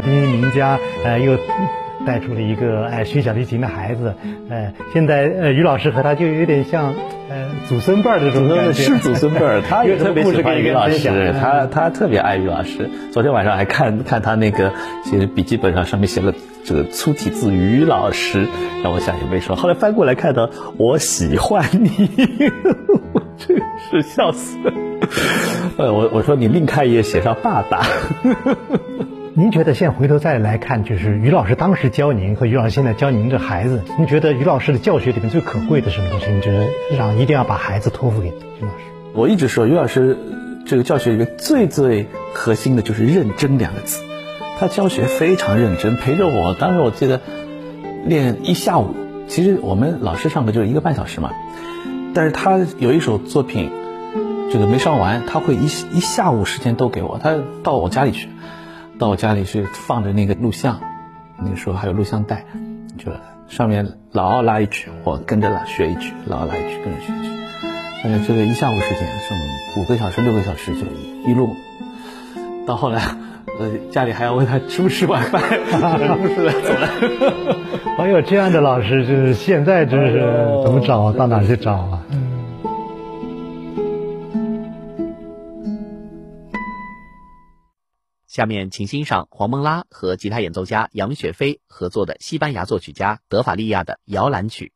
低音名家，又带出了一个学小提琴的孩子，现在于老师和他就有点像祖孙辈儿的这种感觉， 是祖孙辈儿，他也特别喜欢于老师，他特别爱于老师。昨天晚上还看他那个笔记本上面写了这个粗体字于老师，让我想也没说。后来翻过来看到我喜欢你，我真是笑死了。我说你另开一页写上爸爸。 您觉得现在回头再来看，就是于老师当时教您和于老师现在教您这孩子，您觉得于老师的教学里面最可贵的什么东西？您觉得一定要把孩子托付给于老师？ 我一直说于老师这个教学里面最核心的就是认真2个字。他教学非常认真，陪着我，当时我记得练一下午，其实我们老师上课就是1个半小时嘛，但是他有一首作品这个没上完，他会一下午时间都给我，他到我家里去放着那个录像，那个时候还有录像带，就上面老奥拉一曲，我跟着学一曲，老奥拉一曲跟着学一曲，这个一下午时间，是5个小时6个小时就一路，到后来家里还要问他吃不吃晚饭，吃不吃了走了。 哎呦，这样的老师就是现在真是怎么找，到哪去找啊？ 下面请欣赏黄蒙拉和吉他演奏家杨雪飞合作的西班牙作曲家德法利亚的摇篮曲。